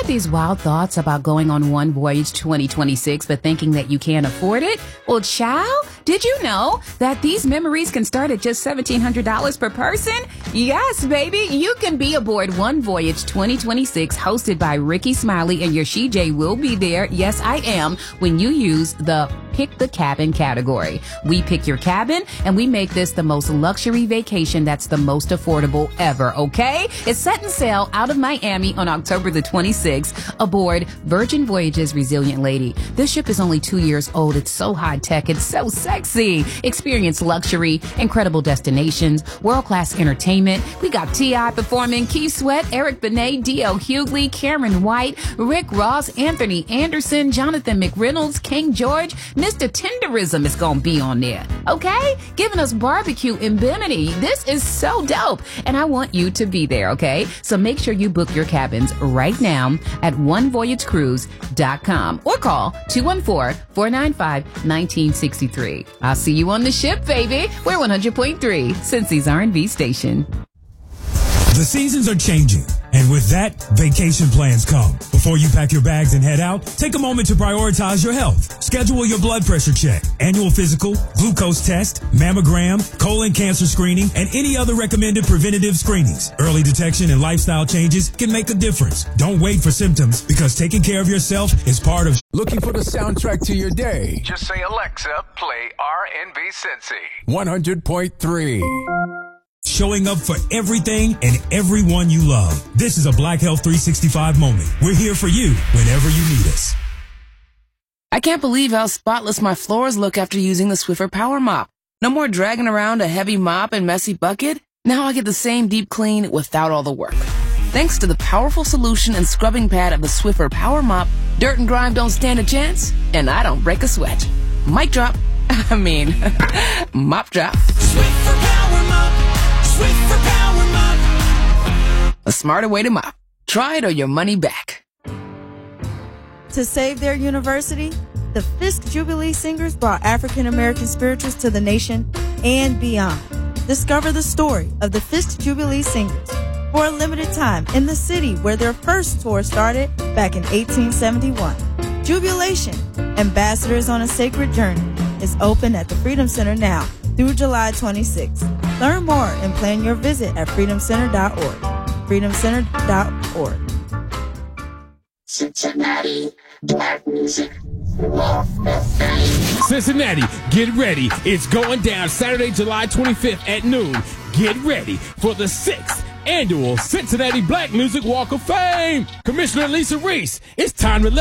these wild thoughts about going on One Voyage 2026 but thinking that you can't afford it? Well, child, did you know that these memories can start at just $1,700 per person? Yes, baby, you can be aboard One Voyage 2026 hosted by Ricky Smiley, and your She-J will be there. Yes, I am. When you use the Pick the Cabin category. We pick your cabin and we make this the most luxury vacation that's the most affordable ever, okay? It's setting sail out of Miami on October the 26th aboard Virgin Voyages Resilient Lady. This ship is only 2 years old. It's so high tech. It's so sexy. Experience luxury, incredible destinations, world-class entertainment. We got T.I. performing, Keith Sweat, Eric Benet, D.L. Hughley, Cameron White, Rick Ross, Anthony Anderson, Jonathan McReynolds, King George, Mr. Tenderism is going to be on there, okay? Giving us barbecue in Bimini. This is so dope, and I want you to be there, okay? So make sure you book your cabins right now at onevoyagecruise.com or call 214-495-1963. I'll see you on the ship, baby. We're 100.3, Cincy's R&B station. The seasons are changing, and with that, vacation plans come. Before you pack your bags and head out, take a moment to prioritize your health. Schedule your blood pressure check, annual physical, glucose test, mammogram, colon cancer screening, and any other recommended preventative screenings. Early detection and lifestyle changes can make a difference. Don't wait for symptoms, because taking care of yourself is part of... Looking for the soundtrack to your day? Just say, Alexa, play R&B Cincy. 100.3. Showing up for everything and everyone you love. This is a Black Health 365 moment. We're here for you whenever you need us. I can't believe how spotless my floors look after using the Swiffer Power Mop. No more dragging around a heavy mop and messy bucket. Now I get the same deep clean without all the work. Thanks to the powerful solution and scrubbing pad of the Swiffer Power Mop, dirt and grime don't stand a chance, and I don't break a sweat. Mic drop. Mop drop. Swiffer Power Mop. Swiffer Power Mop. A smarter way to mop. Try it or your money back. To save their university, the Fisk Jubilee Singers brought African American spirituals to the nation and beyond. Discover the story of the Fisk Jubilee Singers for a limited time in the city where their first tour started back in 1871. Jubilation, Ambassadors on a Sacred Journey, is open at the Freedom Center now through July 26th. Learn more and plan your visit at freedomcenter.org. freedomcenter.org. Cincinnati Black Music Walk of Fame. Cincinnati, get ready. It's going down Saturday, July 25th at noon. Get ready for the 6th annual Cincinnati Black Music Walk of Fame. Commissioner Lisa Reese, it's time to